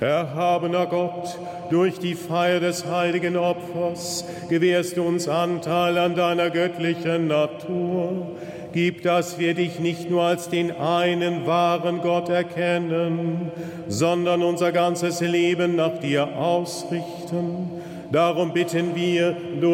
Erhabener Gott, durch die Feier des heiligen Opfers gewährst du uns Anteil an deiner göttlichen Natur. Gib, dass wir dich nicht nur als den einen wahren Gott erkennen, sondern unser ganzes Leben nach dir ausrichten. Darum bitten wir durch